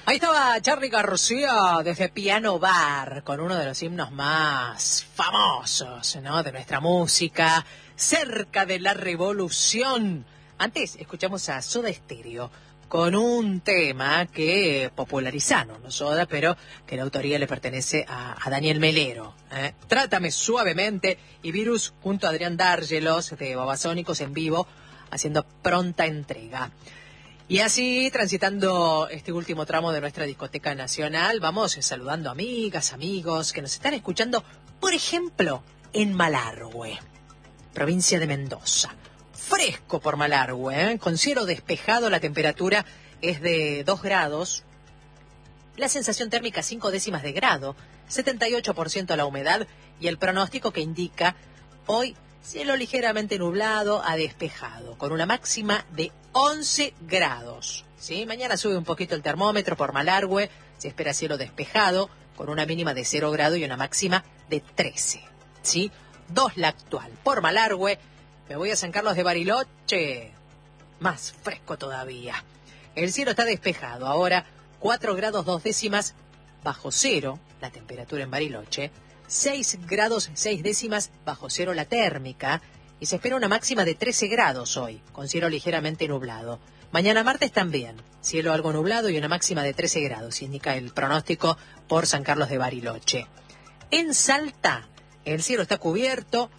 Ahí estaba Charly García desde Piano Bar, con uno de los himnos más famosos, ¿no?, de nuestra música, Cerca de la Revolución. Antes escuchamos a Soda Stereo con un tema que popularizaron, no Soda, pero que la autoría le pertenece a Daniel Melero. Trátame Suavemente, y Virus junto a Adrián Dárgelos de Babasónicos en vivo, haciendo pronta entrega. Y así, transitando este último tramo de nuestra discoteca nacional, vamos saludando amigas, amigos que nos están escuchando, por ejemplo, en Malargüe, provincia de Mendoza. Fresco por Malargüe, con cielo despejado, la temperatura es de 2 grados, la sensación térmica 5 décimas de grado, 78% la humedad y el pronóstico que indica hoy cielo ligeramente nublado a despejado, con una máxima de 11 grados. ¿Sí? Mañana sube un poquito el termómetro por Malargüe, se espera cielo despejado, con una mínima de 0 grado y una máxima de 13. ¿Sí? 2 la actual. Por Malargüe, me voy a San Carlos de Bariloche, más fresco todavía. El cielo está despejado, ahora 4 grados 2 décimas bajo cero, la temperatura en Bariloche, 6 grados 6 décimas bajo cero la térmica, y se espera una máxima de 13 grados hoy, con cielo ligeramente nublado. Mañana martes también, cielo algo nublado y una máxima de 13 grados, indica el pronóstico por San Carlos de Bariloche. En Salta, el cielo está cubierto,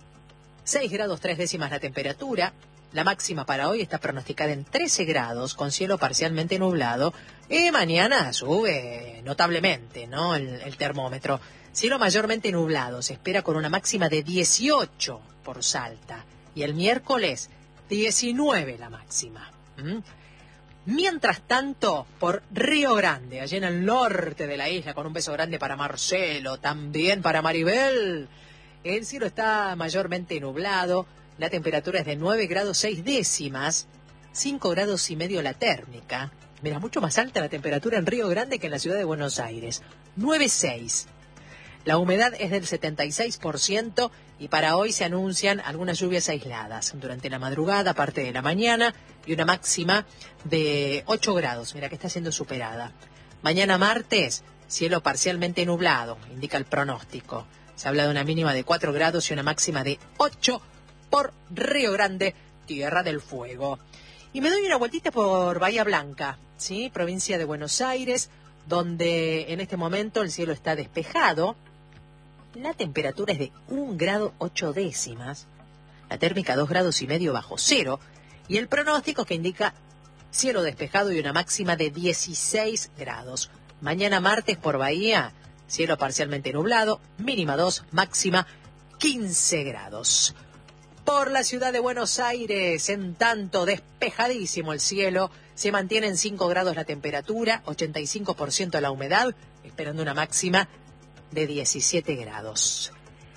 6 grados 3 décimas la temperatura, la máxima para hoy está pronosticada en 13 grados, con cielo parcialmente nublado, y mañana sube notablemente, ¿no?, el termómetro. Cielo mayormente nublado, se espera con una máxima de 18 por Salta, y el miércoles 19 la máxima. Mientras tanto, por Río Grande, allá en el norte de la isla, con un beso grande para Marcelo, también para Maribel, el cielo está mayormente nublado, la temperatura es de 9 grados 6 décimas, 5 grados y medio la térmica. Mira, mucho más alta la temperatura en Río Grande que en la ciudad de Buenos Aires, 9,6. La humedad es del 76% y para hoy se anuncian algunas lluvias aisladas durante la madrugada, parte de la mañana, y una máxima de 8 grados, mira que está siendo superada. Mañana martes, cielo parcialmente nublado, indica el pronóstico. Se habla de una mínima de 4 grados y una máxima de 8 por Río Grande, Tierra del Fuego. Y me doy una vueltita por Bahía Blanca, ¿sí?, provincia de Buenos Aires, donde en este momento el cielo está despejado. La temperatura es de 1 grado 8 décimas, la térmica 2 grados y medio bajo cero, y el pronóstico que indica cielo despejado y una máxima de 16 grados. Mañana martes por Bahía, cielo parcialmente nublado, mínima 2, máxima 15 grados. Por la ciudad de Buenos Aires, en tanto despejadísimo el cielo, se mantiene en 5 grados la temperatura, 85% la humedad, esperando una máxima de 17 grados.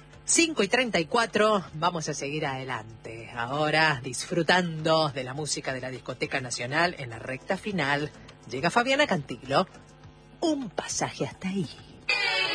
5:34, vamos a seguir adelante. Ahora disfrutando de la música de la Discoteca Nacional en la recta final. Llega Fabiana Cantilo, un pasaje hasta ahí.